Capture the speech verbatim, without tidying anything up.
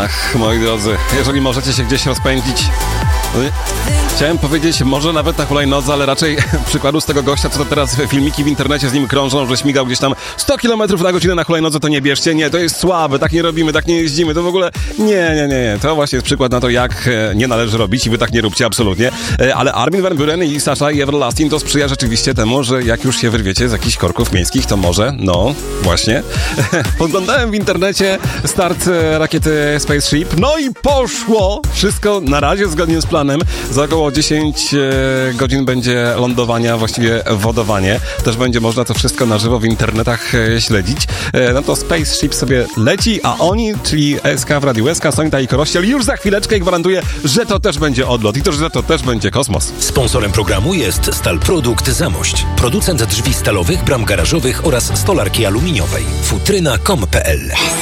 Ach, moi drodzy, jeżeli możecie się gdzieś rozpędzić... Chciałem powiedzieć, może nawet na hulajnodze, ale raczej przykładu z tego gościa, co to teraz filmiki w internecie z nim krążą, że śmigał gdzieś tam sto kilometrów na godzinę na hulajnodze, to nie bierzcie. Nie, to jest słabe, tak nie robimy, tak nie jeździmy, to w ogóle nie, nie, nie, nie. To właśnie jest przykład na to, jak nie należy robić i wy tak nie róbcie absolutnie. Ale Armin van Buuren i Sasha i Everlasting to sprzyja rzeczywiście temu, że jak już się wyrwiecie z jakichś korków miejskich, to może, no właśnie. Podglądałem w internecie start rakiety Spaceship, no i poszło! Wszystko na razie zgodnie z planem. Za około dziesięć godzin będzie lądowania, właściwie wodowanie. Też będzie można to wszystko na żywo w internetach śledzić. No to Spaceship sobie leci, a oni, czyli E S K w Radiu S K, Sonita i Korościel, już za chwileczkę gwarantuję, że to też będzie odlot i to, że to też będzie kosmos. Sponsorem programu jest Stalprodukt Zamość. Producent drzwi stalowych, bram garażowych oraz stolarki aluminiowej. futryna kropka com kropka pe el